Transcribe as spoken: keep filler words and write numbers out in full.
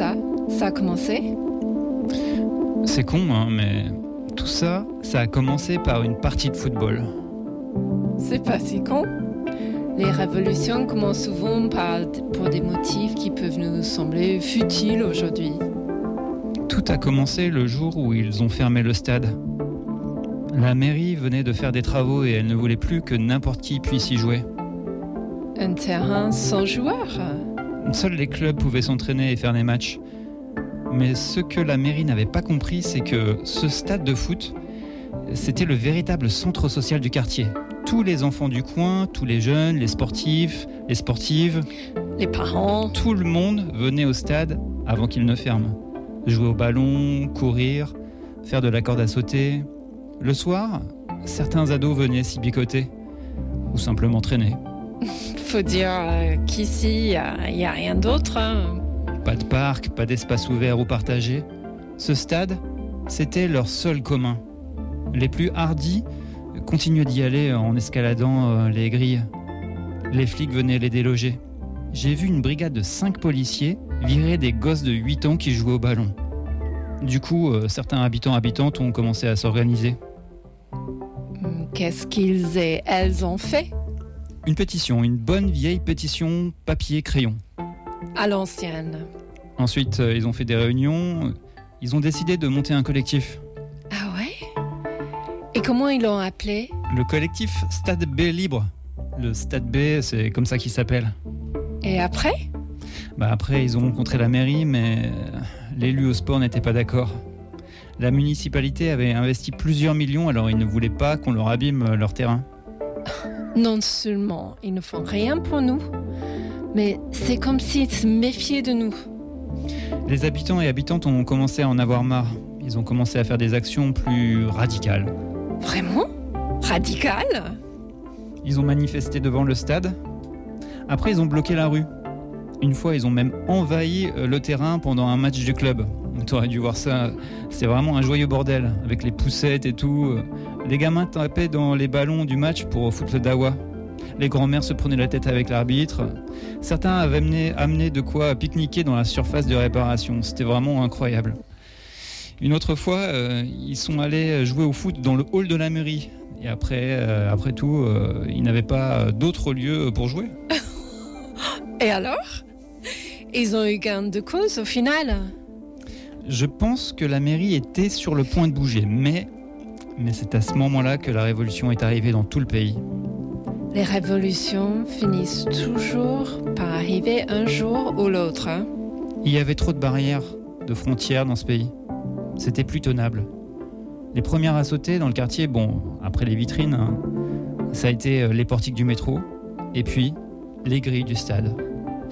ça, ça a commencé? C'est con, hein, mais tout ça, ça a commencé par une partie de football. C'est pas si con. Les révolutions commencent souvent par, pour des motifs qui peuvent nous sembler futiles aujourd'hui. Tout a commencé le jour où ils ont fermé le stade. La mairie venait de faire des travaux et elle ne voulait plus que n'importe qui puisse y jouer. Un terrain sans joueurs? Seuls les clubs pouvaient s'entraîner et faire des matchs. Mais ce que la mairie n'avait pas compris, c'est que ce stade de foot, c'était le véritable centre social du quartier. Tous les enfants du coin, tous les jeunes, les sportifs, les sportives, les parents, tout le monde venait au stade avant qu'il ne ferme. Jouer au ballon, courir, faire de la corde à sauter. Le soir, certains ados venaient s'y bicoter ou simplement traîner. Faut dire euh, qu'ici, il n'y a, a rien d'autre. Hein. Pas de parc, pas d'espace ouvert ou partagé. Ce stade, c'était leur seul commun. Les plus hardis continuaient d'y aller en escaladant euh, les grilles. Les flics venaient les déloger. J'ai vu une brigade de cinq policiers virer des gosses de huit ans qui jouaient au ballon. Du coup, euh, certains habitants habitantes ont commencé à s'organiser. Qu'est-ce qu'ils et elles ont fait? Une pétition, une bonne vieille pétition papier-crayon. À l'ancienne. Ensuite, euh, ils ont fait des réunions. Ils ont décidé de monter un collectif. Ah ouais? Et comment ils l'ont appelé? Le collectif Stade B Libre. Le Stade B, c'est comme ça qu'il s'appelle. Et après? Bah après, ils ont rencontré la mairie, mais l'élu au sport n'était pas d'accord. La municipalité avait investi plusieurs millions, alors ils ne voulaient pas qu'on leur abîme leur terrain. Non seulement ils ne font rien pour nous, mais c'est comme s'ils se méfiaient de nous. Les habitants et habitantes ont commencé à en avoir marre. Ils ont commencé à faire des actions plus radicales. Vraiment? Radicales? Ils ont manifesté devant le stade. Après, ils ont bloqué la rue. Une fois, ils ont même envahi le terrain pendant un match du club. Tu aurais dû voir ça. C'est vraiment un joyeux bordel, avec les poussettes et tout. Les gamins tapaient dans les ballons du match pour foutre le dawa. Les grands-mères se prenaient la tête avec l'arbitre. Certains avaient amené, amené de quoi pique-niquer dans la surface de réparation. C'était vraiment incroyable. Une autre fois, euh, ils sont allés jouer au foot dans le hall de la mairie. Et après, euh, après tout, euh, ils n'avaient pas d'autre lieu pour jouer. Et alors? Ils ont eu gain de cause au final? Je pense que la mairie était sur le point de bouger, mais, mais c'est à ce moment-là que la révolution est arrivée dans tout le pays. Les révolutions finissent toujours par arriver un jour ou l'autre. Hein? Il y avait trop de barrières, de frontières dans ce pays. C'était plus tenable. Les premières à sauter dans le quartier, bon, après les vitrines, hein, ça a été les portiques du métro, et puis les grilles du stade.